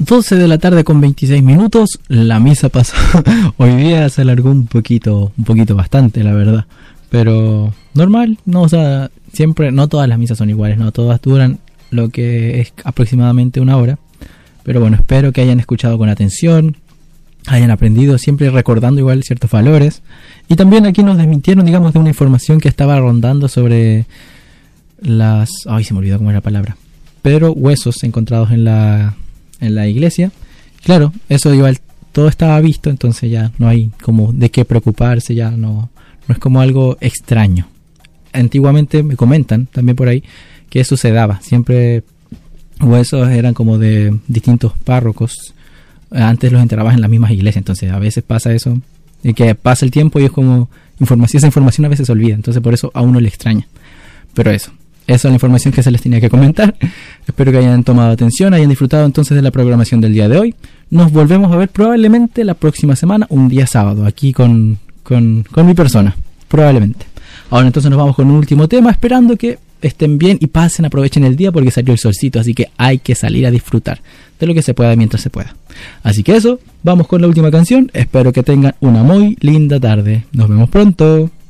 12 de la tarde con 26 minutos. La misa pasó. Hoy día se alargó un poquito bastante, la verdad. Pero normal, no, o sea, siempre, no todas las misas son iguales, no todas duran lo que es aproximadamente una hora. Pero bueno, espero que hayan escuchado con atención, hayan aprendido, siempre recordando igual ciertos valores. Y también aquí nos desmintieron, digamos, de una información que estaba rondando sobre las... Ay, se me olvidó cómo era la palabra. Pero huesos encontrados en la iglesia. Claro, eso igual todo estaba visto, entonces ya no hay como de qué preocuparse, ya no es como algo extraño. Antiguamente me comentan también por ahí que eso se daba, siempre huesos eran como de distintos párrocos, antes los enterrabas en las mismas iglesias, entonces a veces pasa eso, y que pasa el tiempo y es como esa información a veces se olvida, entonces por eso a uno le extraña. Pero esa es la información que se les tenía que comentar. Espero que hayan tomado atención, hayan disfrutado entonces de la programación del día de hoy. Nos volvemos a ver probablemente la próxima semana, un día sábado, aquí con mi persona, probablemente. Ahora entonces nos vamos con un último tema, esperando que estén bien y pasen, aprovechen el día porque salió el solcito, así que hay que salir a disfrutar de lo que se pueda mientras se pueda. Así que eso, vamos con la última canción. Espero que tengan una muy linda tarde. Nos vemos pronto.